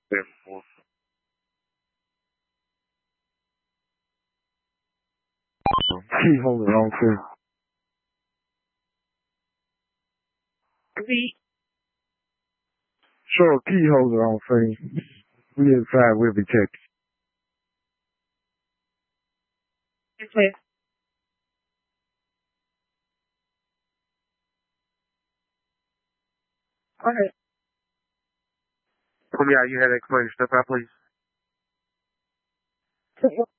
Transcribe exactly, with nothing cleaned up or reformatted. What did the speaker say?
Therefore, keyhole the wrong thing. repeat. Sure, keyhole the wrong thing. We inside, we'll be checking. Yes, ma'am. Go ahead. Tell me how you had to explain your stuff out, please.